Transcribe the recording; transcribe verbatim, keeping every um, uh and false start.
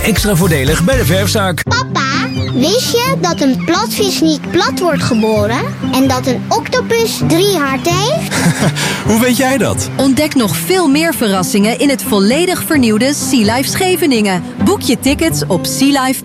Extra voordelig bij de Verfzaak. Papa, wist je dat een platvis niet plat wordt geboren? En dat een octopus drie harten heeft? Hoe weet jij dat? Ontdek nog veel meer verrassingen in het volledig vernieuwde Sea Life Scheveningen. Boek je tickets op sealife